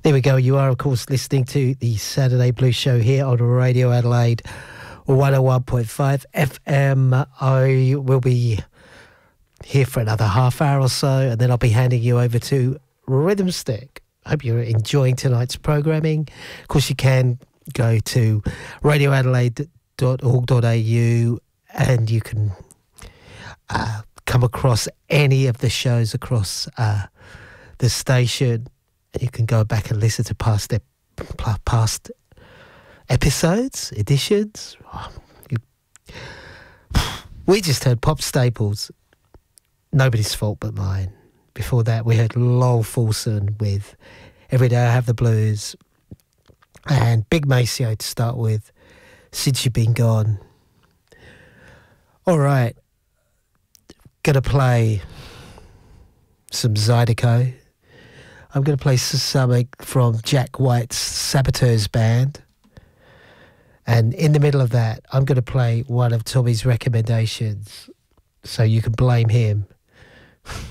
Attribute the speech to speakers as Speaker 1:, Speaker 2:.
Speaker 1: There we go. You are, of course, listening to the Saturday Blues Show here on Radio Adelaide 101.5 FM. I will be here for another half hour or so, and then I'll be handing you over to Rhythm Stick. Hope you're enjoying tonight's programming. Of course, you can go to radioadelaide.org.au and you can come across any of the shows across the station, and you can go back and listen to past episodes, editions. We just heard Pop Staples, Nobody's Fault But Mine. Before that, we heard Lowell Fulson with Every Day I Have the Blues, and Big Maceo to start with, Since You've Been Gone. All right, gonna play some Zydeco. I'm gonna play something from Jack White's Saboteurs band, and in the middle of that, I'm gonna play one of Tommy's recommendations, so you can blame him